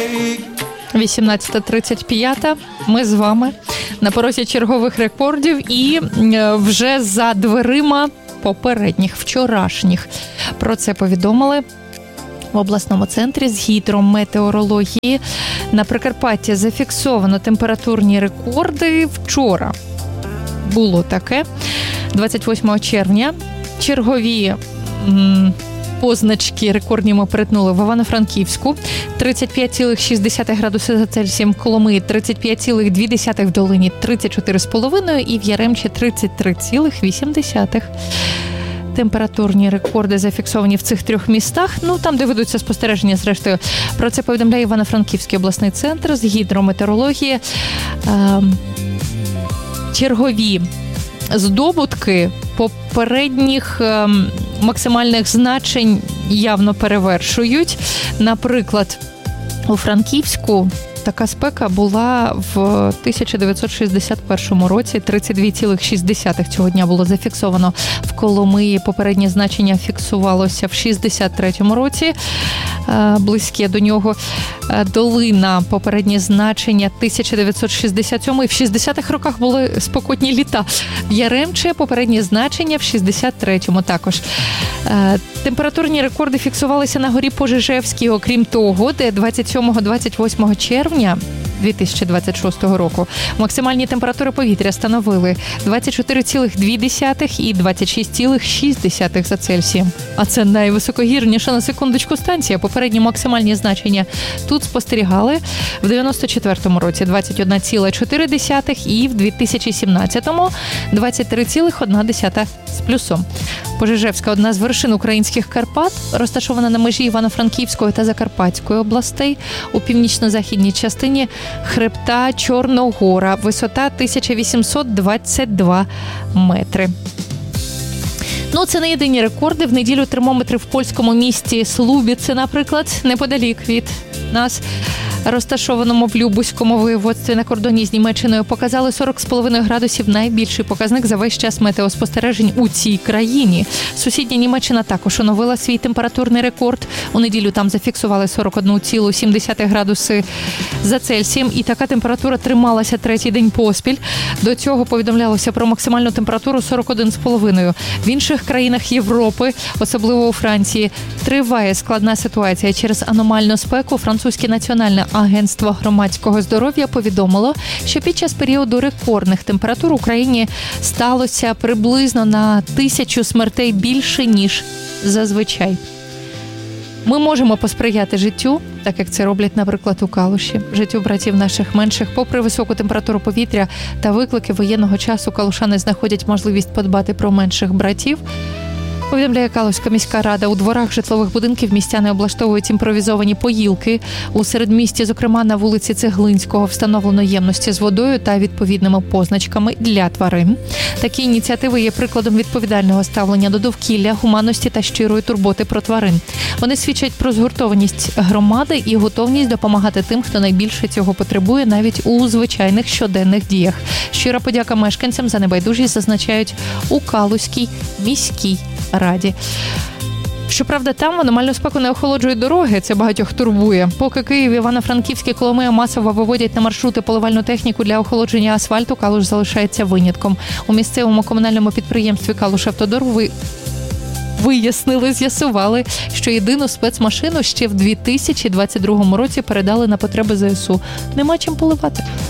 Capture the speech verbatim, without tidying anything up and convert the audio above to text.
вісімнадцята тридцять п'ять. Ми з вами на порозі чергових рекордів і вже за дверима попередніх, вчорашніх. Про це повідомили в обласному центрі з гідрометеорології. На Прикарпатті зафіксовано температурні рекорди. Вчора було таке. двадцять восьмого червня чергові м- позначки рекордні ми перетнули в Івано-Франківську. тридцять п'ять цілих шість десятих градуси за Цельсієм в Коломиї, тридцять п'ять цілих дві десятих в Долині, тридцять чотири цілих п'ять десятих і в Яремчі тридцять три цілих вісім десятих. Температурні рекорди зафіксовані в цих трьох містах. Ну, там, де ведуться спостереження, зрештою. Про це повідомляє Івано-Франківський обласний центр з гідрометеорології. Е- чергові здобутки попередніх е- максимальних значень явно перевершують. Наприклад, у Франківську така спека була в тисяча дев'ятсот шістдесят першому році. тридцять два цілих шість десятих цього дня було зафіксовано в Коломиї. Попереднє значення фіксувалося в шістдесят третьому році. Близьке до нього. Долина, попереднє значення тисяча дев'ятсот шістдесят сьомий. В шістдесятих роках були спекотні літа. В Яремче попереднє значення в шістдесят третьому також. Температурні рекорди фіксувалися на горі Пожежевській, окрім того, де двадцять сьомого - двадцять восьмого червня дві тисячі двадцять шостого року максимальні температури повітря становили двадцять чотири цілих дві десятих і двадцять шість цілих шість десятих за Цельсієм. А це найвисокогірніша, на секундочку, станція. Попередні максимальні значення тут спостерігали в дев'яносто четвертому році двадцять одна ціла чотири десятих і в дві тисячі сімнадцятому двадцять три цілих одна десята з плюсом. Пожежевська – одна з вершин українських Карпат, розташована на межі Івано-Франківської та Закарпатської областей у північно-західній частині хребта Чорногора. Висота тисяча вісімсот двадцять два метри. Ну, це не єдині рекорди. В неділю термометри в польському місті Слубіце, наприклад, неподалік від нас, розташованому в Любузькому воєводстві на кордоні з Німеччиною, показали сорок з половиною градусів, найбільший показник за весь час метеоспостережень у цій країні. Сусідня Німеччина також оновила свій температурний рекорд. У неділю там зафіксували сорок один цілих сім десятих градуси за Цельсієм, і така температура трималася третій день поспіль. До цього повідомлялося про максимальну температуру сорок один з половиною. В інших країнах Європи, особливо у Франції, триває складна ситуація через аномальну спеку. Французьке національне агентство громадського здоров'я повідомило, що під час періоду рекордних температур в Україні сталося приблизно на тисячу смертей більше, ніж зазвичай. Ми можемо посприяти життю, так як це роблять, наприклад, у Калуші, життю братів наших менших. Попри високу температуру повітря та виклики воєнного часу, калушани знаходять можливість подбати про менших братів. Повідомляє Калузька міська рада. У дворах житлових будинків містяни облаштовують імпровізовані поїлки. У середмісті, зокрема на вулиці Цеглинського, встановлено ємності з водою та відповідними позначками для тварин. Такі ініціативи є прикладом відповідального ставлення до довкілля, гуманності та щирої турботи про тварин. Вони свідчать про згуртованість громади і готовність допомагати тим, хто найбільше цього потребує, навіть у звичайних щоденних діях. Щира подяка мешканцям за небайдужість, зазначають у Калузькій міській раді. Щоправда, там в аномальну спеку не охолоджують дороги, це багатьох турбує. Поки Київ, Івано-Франківськ і Коломия масово виводять на маршрути поливальну техніку для охолодження асфальту, Калуш залишається винятком. У місцевому комунальному підприємстві «Калушавтодор» ви... вияснили, з'ясували, що єдину спецмашину ще в дві тисячі двадцять другому році передали на потреби зе ес у. Нема чим поливати.